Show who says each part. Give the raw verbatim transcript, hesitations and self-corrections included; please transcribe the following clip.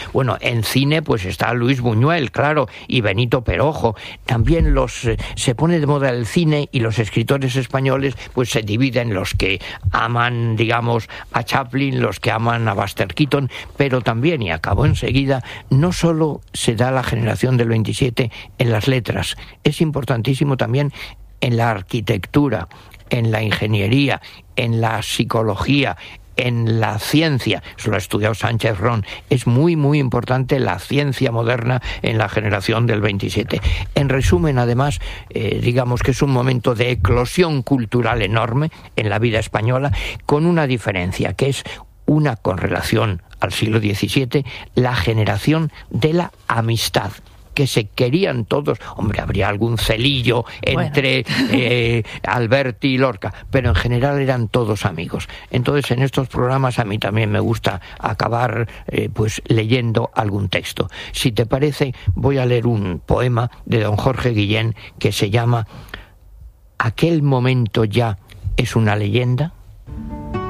Speaker 1: Bueno, en cine pues está Luis Buñuel, claro, y Benito Perojo. También los eh, se pone de moda el cine y los escritores españoles pues se dividen, los que aman, digamos, a Chaplin, los que aman a Buster Keaton, pero también, y acabo enseguida, no solo se da la generación del veintisiete en las letras, es importantísimo también en la arquitectura, en la ingeniería, en la psicología, en la ciencia. Eso lo ha estudiado Sánchez Ron. Es muy, muy importante la ciencia moderna en la generación del veintisiete. En resumen, además, eh, digamos que es un momento de eclosión cultural enorme en la vida española, con una diferencia, que es una con relación al siglo diecisiete, la generación de la amistad, que se querían todos. Hombre, habría algún celillo entre bueno. eh, Alberti y Lorca, pero en general eran todos amigos. Entonces, en estos programas a mí también me gusta acabar eh, pues leyendo algún texto. Si te parece, voy a leer un poema de don Jorge Guillén que se llama «Aquel momento ya es una leyenda».